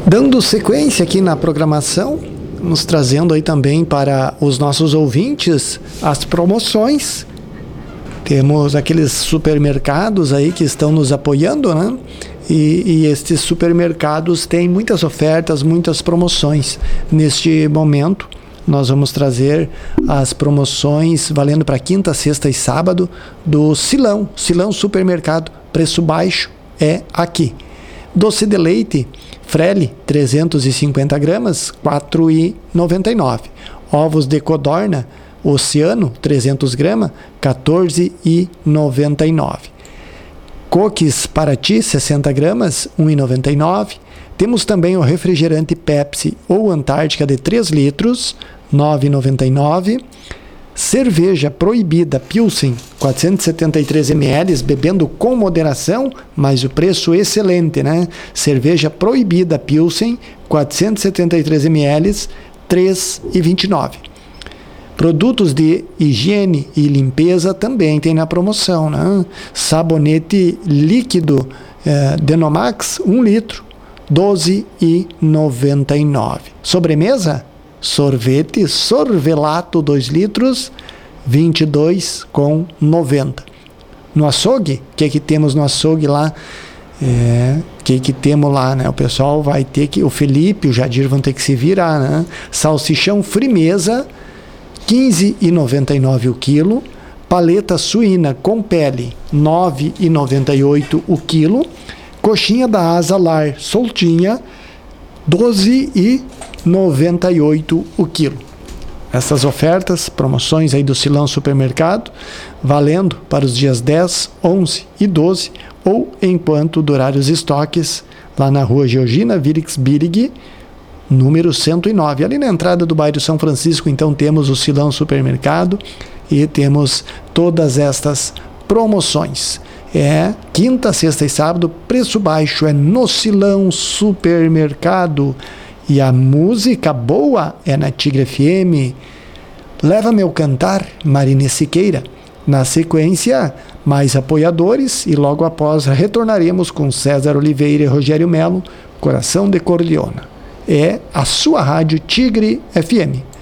Dando sequência aqui na programação, nos trazendo aí também para os nossos ouvintes as promoções. Temos aqueles supermercados aí que estão nos apoiando, né? E estes supermercados têm muitas ofertas, muitas promoções. Neste momento, nós vamos trazer as promoções valendo para quinta, sexta e sábado do Silão Supermercado. Preço baixo é aqui. Doce de leite Frele, 350 gramas, R$ 4,99. Ovos de codorna Oceano, 300 gramas, R$ 14,99. Coques Paraty, 60 gramas, R$ 1,99. Temos também o refrigerante Pepsi ou Antártica de 3 litros, R$ 9,99. Cerveja proibida Pilsen, 473 ml, bebendo com moderação, mas o preço excelente, né? Cerveja proibida Pilsen, 473 ml, R$ 3,29. Produtos de higiene e limpeza também tem na promoção, né? Sabonete líquido Denomax, 1 litro, R$ 12,99. Sobremesa? Sorvete Sorvelato 2 litros, R$ 22,90. No açougue, o que temos no açougue lá? Que temos lá, né? O pessoal vai ter que, o Felipe, o Jadir vão ter que se virar, né? Salsichão Frimeza, R$ 15,99 o quilo. Paleta suína com pele, R$ 9,98 o quilo. Coxinha da Asa Lar soltinha, R$ 12,98 o quilo. Essas ofertas, promoções aí do Silão Supermercado, valendo para os dias 10, 11 e 12, ou enquanto durar os estoques, lá na rua Georgina Virix Birig, número 109. Ali na entrada do bairro São Francisco, então, temos o Silão Supermercado e temos todas estas promoções. Quinta, sexta e sábado, preço baixo é no Silão Supermercado. E a música boa é na Tigre FM. Leva-me ao cantar, Marine Siqueira. Na sequência, mais apoiadores e logo após retornaremos com César Oliveira e Rogério Melo, Coração de Corleona. É a sua rádio Tigre FM.